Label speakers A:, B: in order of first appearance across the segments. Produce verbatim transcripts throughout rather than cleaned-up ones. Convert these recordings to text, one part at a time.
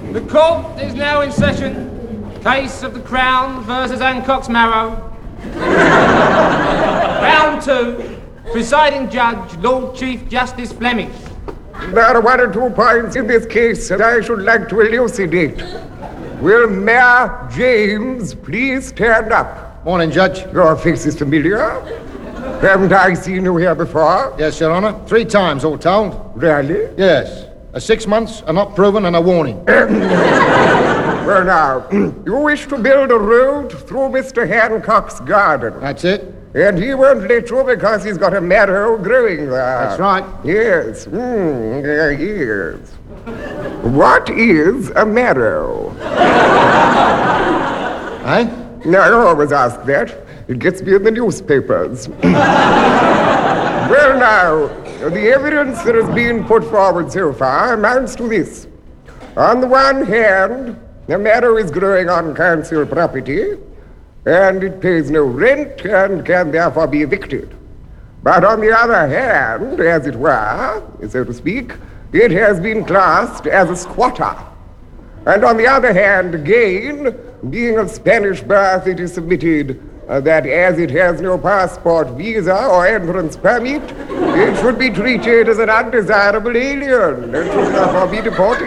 A: The court is now in session. Case of the Crown versus Hancock's Marrow. Round two. Presiding Judge, Lord Chief Justice Fleming.
B: There are one or two points in this case that I should like to elucidate. Will Mayor James please stand up?
C: Morning, Judge.
B: Your face is familiar. Haven't I seen you here before?
C: Yes, Your Honor. Three times, all told.
B: Really?
C: Yes. A six months, a not proven, and a warning.
B: Well, now, you wish to build a road through Mister Hancock's garden.
C: That's it.
B: And he won't let you because he's got a marrow growing there.
C: That's right.
B: Yes. Mm, yes. What is a marrow?
C: Eh?
B: No, I always ask that. It gets me in the newspapers. Well, now, the evidence that has been put forward so far amounts to this. On the one hand, the marrow is growing on council property, and it pays no rent and can therefore be evicted. But on the other hand, as it were, so to speak, it has been classed as a squatter. And on the other hand, again, being of Spanish birth, it is submitted uh, that as it has no passport, visa, or entrance permit, it should be treated as an undesirable alien and should therefore be deported.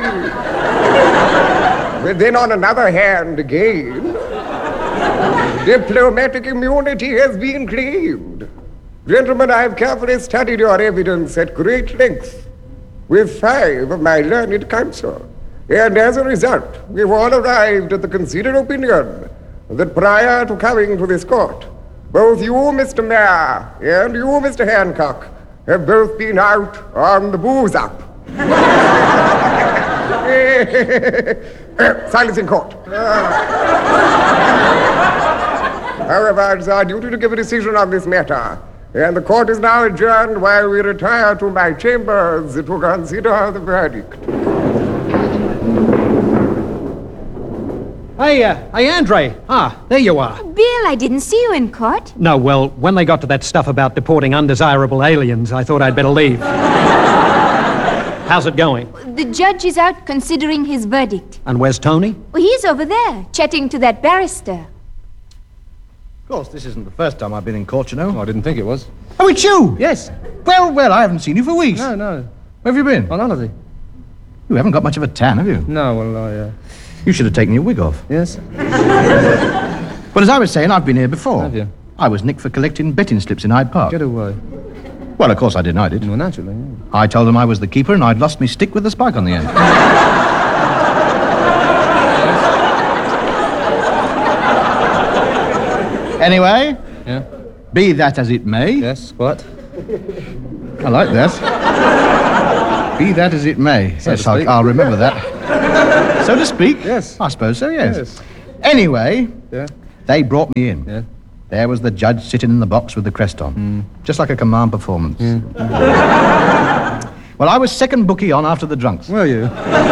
B: But then on another hand, again, diplomatic immunity has been claimed. Gentlemen, I have carefully studied your evidence at great length with five of my learned counsel. And as a result, we've all arrived at the considered opinion that prior to coming to this court, both you, Mister Mayor, and you, Mister Hancock, have both been out on the booze up. Silence in court. However, it's our duty to give a decision on this matter, and the court is now adjourned while we retire to my chambers to consider the verdict.
D: Hey, uh, hey, Andre. Ah, there you are.
E: Bill, I didn't see you in court.
D: No, well, when they got to that stuff about deporting undesirable aliens, I thought I'd better leave. How's it going?
E: The judge is out considering his verdict.
D: And where's Tony?
E: Well, he's over there, chatting to that barrister.
C: Of course, this isn't the first time I've been in court, you know.
A: Oh, I didn't think it was.
C: Oh, it's you?
A: Yes.
C: Well, well, I haven't seen you for weeks.
A: No, no.
C: Where have you been?
A: On holiday.
C: You haven't got much of a tan, have you?
A: No, well, I, uh...
C: You should have taken your wig off.
A: Yes?
C: Well, as I was saying, I've been here before.
A: Have you?
C: I was nicked for collecting betting slips in Hyde Park.
A: Get away.
C: Well, of course I denied it.
A: Well, naturally, yeah.
C: I told them I was the keeper and I'd lost me stick with the spike on the end. Anyway,
A: Yeah?
C: be that as it may.
A: Yes, what?
C: I like that. Be that as it may.
A: So
C: yes,
A: to
C: I'll,
A: speak.
C: I'll remember that. So to speak?
A: Yes.
C: I suppose so, yes.
A: Yes.
C: Anyway,
A: Yeah?
C: they brought me in.
A: Yeah?
C: There was the judge sitting in the box with the crest on.
A: Mm.
C: Just like a command performance. Well, I was second bookie on after the drunks.
A: Were you?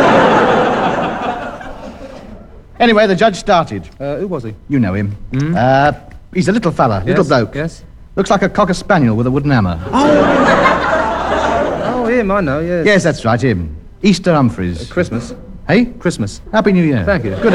C: Anyway, the judge started.
A: Uh, who was he?
C: You know him.
A: Mm.
C: Uh, he's a little fella, little
A: Yes,
C: bloke.
A: Yes?
C: Looks like a cocker spaniel with a wooden hammer.
A: Oh, him, I know, yes.
C: Yes, that's right, him. Easter Humphreys.
A: Uh, Christmas.
C: Hey?
A: Christmas.
C: Happy New Year.
A: Thank you.
C: Good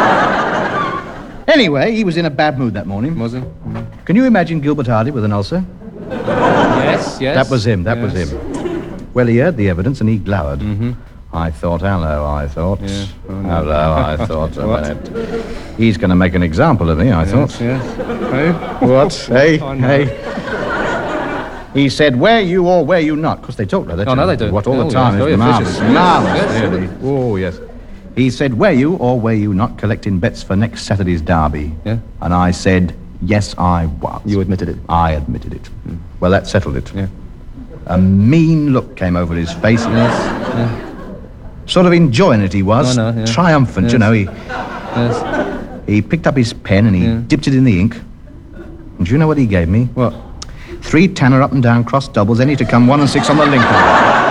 C: Anyway, he was in a bad mood that morning.
A: Was he?
C: Can you imagine Gilbert Hardy with an ulcer?
A: Yes, yes.
C: That was him, that
A: yes.
C: was him. Well, he heard the evidence and he glowered.
A: Mm-hmm.
C: I thought, hello, I thought.
A: Yeah. Oh, no.
C: Hello, I thought. a
A: What?
C: minute. He's going to make an example of me, I
A: Yes,
C: thought.
A: yes. Who?
C: What? Hey,
A: I know.
C: hey. He said, were you or were you not? Because they talk like that.
A: Oh,
C: you
A: no,
C: know.
A: they do.
C: What, all
A: Oh,
C: the time.
A: yes,
C: It's
A: very
C: marvellous.
A: vicious.
C: Marvellous,
A: Yes,
C: really. Oh, yes. He said, were you or were you not collecting bets for next Saturday's derby?
A: Yeah.
C: And I said, yes, I was.
A: You admitted it?
C: I admitted it. Mm. Well, that settled it.
A: Yeah.
C: A mean look came over his face.
A: Yes. Yeah.
C: Sort of enjoying it he was.
A: I know, yeah.
C: Triumphant,
A: Yes.
C: you know. He
A: Yes.
C: he picked up his pen and he
A: Yeah.
C: dipped it in the ink. And do you know what he gave me?
A: What?
C: Three Tanner up and down cross doubles, any to come one and six on the Lincoln.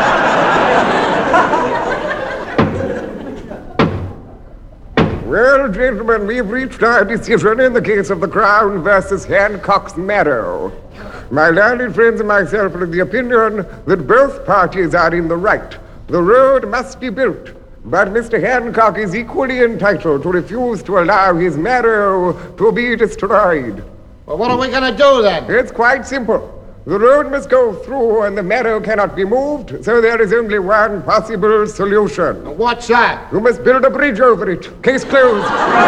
B: Well, gentlemen, we've reached our decision in the case of the Crown versus Hancock's Marrow. My learned friends and myself are of the opinion that both parties are in the right. The road must be built, But Mister Hancock is equally entitled to refuse to allow his marrow to be destroyed.
F: Well, what are we going to do then?
B: It's quite simple. The road must go through and the marrow cannot be moved, so there is only one possible solution.
F: What's that?
B: You must build a bridge over it. Case closed.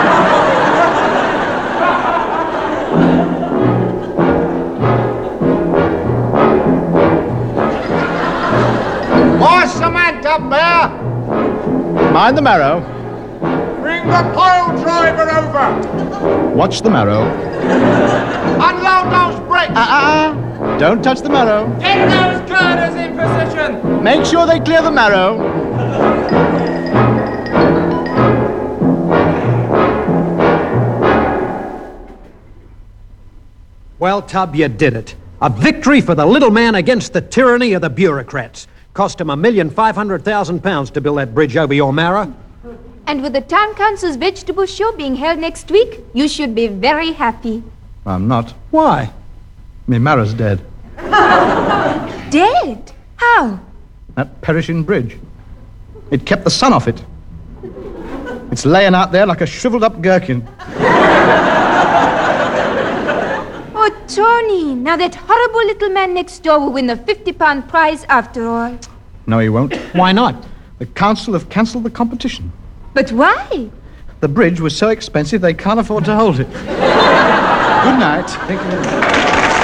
F: More cement up there!
C: Mind the marrow.
B: Bring the pole driver over.
C: Watch the marrow.
F: Unload those bricks!
C: Uh-uh. Don't touch the marrow.
A: Get those girders in position!
C: Make sure they clear the marrow.
D: Well, Tub, you did it. A victory for the little man against the tyranny of the bureaucrats. Cost him a million five hundred thousand pounds to build that bridge over your marrow.
E: And with the town council's vegetable show being held next week, you should be very happy.
C: I'm not.
D: Why?
C: Me marrow's dead.
E: Dead? How?
C: That perishing bridge. It kept the sun off it. It's laying out there like a shriveled up gherkin.
E: Oh, Tony, now that horrible little man next door will win the fifty pound prize after all.
C: No, he won't.
D: Why not?
C: The council have cancelled the competition.
E: But why?
C: The bridge was so expensive they can't afford to hold it. Good night. Thank you.